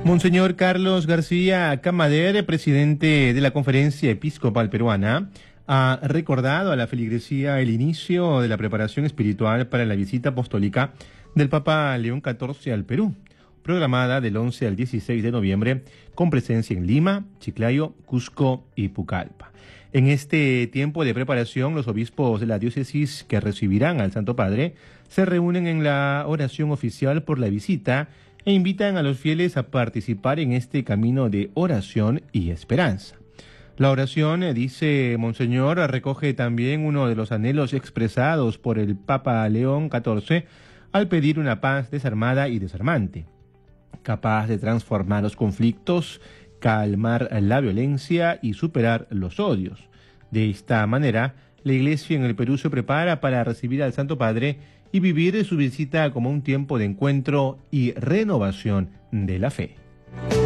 Monseñor Carlos García Camader, presidente de la Conferencia Episcopal Peruana, ha recordado a la feligresía el inicio de la preparación espiritual para la visita apostólica del Papa León XIV al Perú, programada del 11 al 16 de noviembre, con presencia en Lima, Chiclayo, Cusco y Pucallpa. En este tiempo de preparación, los obispos de la diócesis que recibirán al Santo Padre se reúnen en la oración oficial por la visita e invitan a los fieles a participar en este camino de oración y esperanza. La oración, dice Monseñor, recoge también uno de los anhelos expresados por el Papa León XIV al pedir una paz desarmada y desarmante, capaz de transformar los conflictos, calmar la violencia y superar los odios. De esta manera, la Iglesia en el Perú se prepara para recibir al Santo Padre y vivir su visita como un tiempo de encuentro y renovación de la fe.